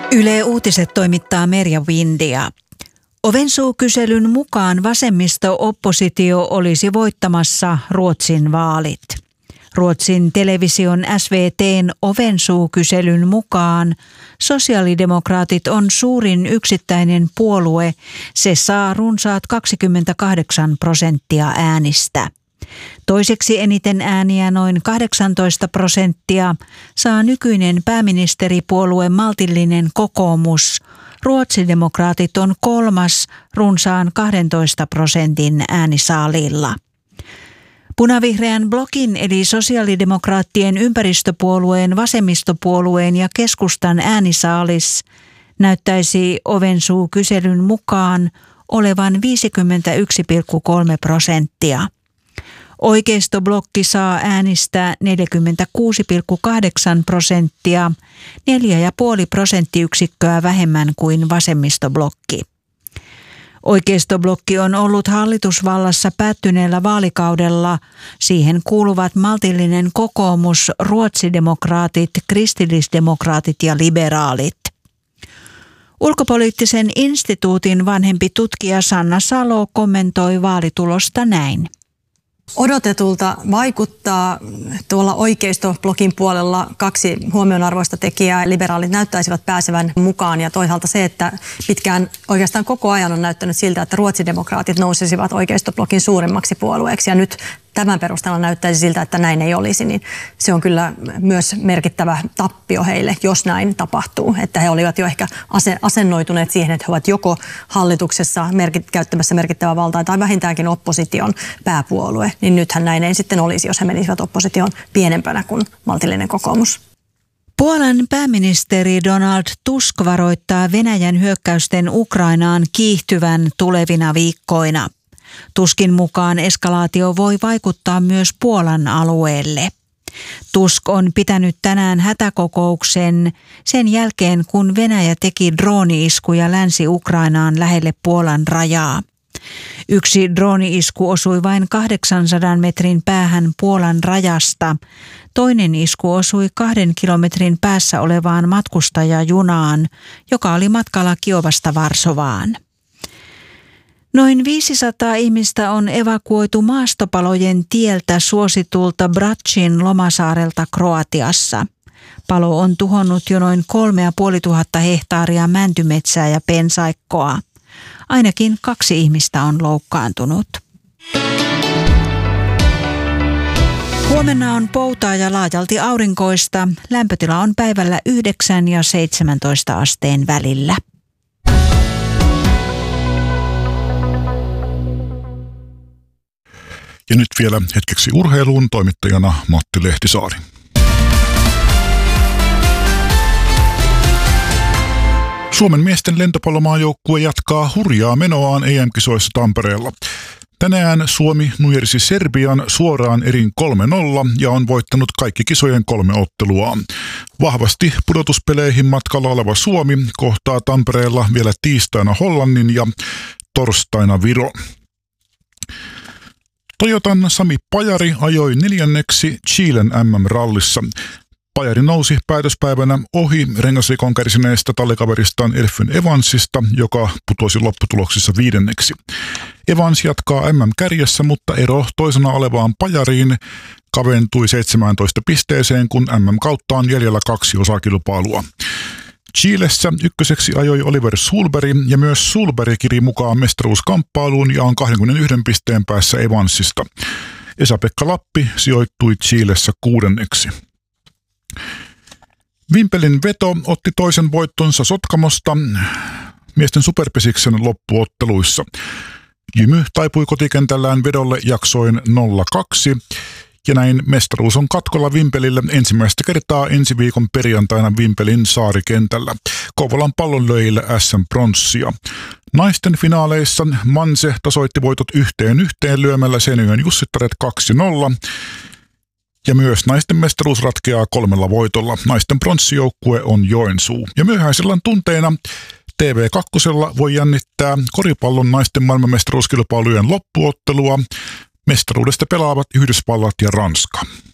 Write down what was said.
Yle Uutiset toimittaa Merja Windia. Ovensuukyselyn mukaan vasemmisto-oppositio olisi voittamassa Ruotsin vaalit. Ruotsin television SVT:n Ovensuukyselyn mukaan sosiaalidemokraatit on suurin yksittäinen puolue. Se saa runsaat 28% äänistä. Toiseksi eniten ääniä noin 18% saa nykyinen pääministeripuolue Maltillinen kokoomus. Ruotsidemokraatit on kolmas runsaan 12% äänisaalilla. Punavihreän blokin eli sosiaalidemokraattien ympäristöpuolueen, vasemmistopuolueen ja keskustan äänisaalis näyttäisi Ovensuukyselyn mukaan olevan 51,3%. Oikeistoblokki saa äänistä 46,8%, 4,5 prosenttiyksikköä vähemmän kuin vasemmistoblokki. Oikeistoblokki on ollut hallitusvallassa päättyneellä vaalikaudella. Siihen kuuluvat maltillinen kokoomus, ruotsidemokraatit, kristillisdemokraatit ja liberaalit. Ulkopoliittisen instituutin vanhempi tutkija Sanna Salo kommentoi vaalitulosta näin. Odotetulta vaikuttaa tuolla oikeistoblokin puolella kaksi huomionarvoista tekijää. Liberaalit näyttäisivät pääsevän mukaan ja toisaalta se, että pitkään oikeastaan koko ajan on näyttänyt siltä, että ruotsidemokraatit nousisivat oikeistoblokin suurimmaksi puolueeksi ja nyt tämän perusteella näyttäisi siltä, että näin ei olisi, niin se on kyllä myös merkittävä tappio heille, jos näin tapahtuu. Että he olivat jo ehkä asennoituneet siihen, että he ovat joko hallituksessa käyttämässä merkittävää valtaa tai vähintäänkin opposition pääpuolue. Niin nythän näin ei sitten olisi, jos he menisivät opposition pienempänä kuin maltillinen kokoomus. Puolan pääministeri Donald Tusk varoittaa Venäjän hyökkäysten Ukrainaan kiihtyvän tulevina viikkoina. Tuskin mukaan eskalaatio voi vaikuttaa myös Puolan alueelle. Tusk on pitänyt tänään hätäkokouksen sen jälkeen, kun Venäjä teki drooni-iskuja Länsi-Ukrainaan lähelle Puolan rajaa. Yksi drooni-isku osui vain 800 metrin päähän Puolan rajasta. Toinen isku osui 2 kilometrin päässä olevaan matkustajajunaan, joka oli matkalla Kiovasta Varsovaan. Noin 500 ihmistä on evakuoitu maastopalojen tieltä suositulta Bračin lomasaarelta Kroatiassa. Palo on tuhonnut jo noin 3500 hehtaaria mäntymetsää ja pensaikkoa. Ainakin 2 ihmistä on loukkaantunut. Huomenna on poutaa ja laajalti aurinkoista. Lämpötila on päivällä 9 ja 17 asteen välillä. Ja nyt vielä hetkeksi urheiluun, toimittajana Matti Lehtisaari. Suomen miesten lentopallomaajoukkue jatkaa hurjaa menoaan EM-kisoissa Tampereella. Tänään Suomi nujersi Serbian suoraan erin 3-0 ja on voittanut kaikki kisojen 3 otteluaan. Vahvasti pudotuspeleihin matkalla oleva Suomi kohtaa Tampereella vielä tiistaina Hollannin ja torstaina Viron. Toyotan Sami Pajari ajoi 4. Chilen MM-rallissa. Pajari nousi päätöspäivänä ohi rengasrikon kärsineestä tallikaveristaan Elfyn Evansista, joka putosi lopputuloksissa 5. Evans jatkaa MM-kärjessä, mutta ero toisena olevaan Pajariin kaventui 17 pisteeseen, kun MM-kautta on jäljellä 2 osakilpailua. Chilessä 1. ajoi Oliver Sulberg ja myös Sulberg kiri mukaan mestaruuskamppailuun ja on 21 pisteen päässä Evansista. Esa-Pekka Lappi sijoittui Chilessä 6. Vimpelin Veto otti toisen voittonsa Sotkamosta miesten superpesiksen loppuotteluissa. Jymy taipui kotikentällään Vedolle jaksoin 0-2. Ja näin mestaruus on katkolla Vimpelille ensimmäistä kertaa ensi viikon perjantaina Vimpelin saarikentällä. Kouvolan pallonlöijille SM-pronssia. Naisten finaaleissa Manse tasoitti voitot 1-1 lyömällä Seinäjoen Jussittaret 2-0. Ja myös naisten mestaruus ratkeaa 3 voitolla. Naisten pronssijoukkue on Joensuu. Ja myöhäisellä tunteina TV2 voi jännittää koripallon naisten maailmanmestaruuskilpailujen loppuottelua. Mestaruudesta pelaavat Yhdysvallat ja Ranska.